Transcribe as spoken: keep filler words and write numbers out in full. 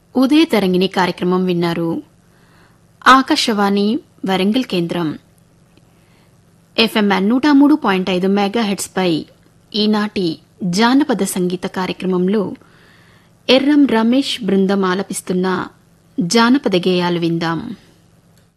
ఉదయ తరంగిణి కార్యక్రమం విన్నారు. ఆకాశవాణి వరంగల్ కేంద్రం ఎఫ్ఎంఎన్ నూట మూడు పాయింట్ ఐదు మెగాహెట్స్ పై ఈనాటి జానపద సంగీత కార్యక్రమంలో ఎర్రం రమేష్ బృందం ఆలపిస్తున్న జానపద గేయాలు విందాం.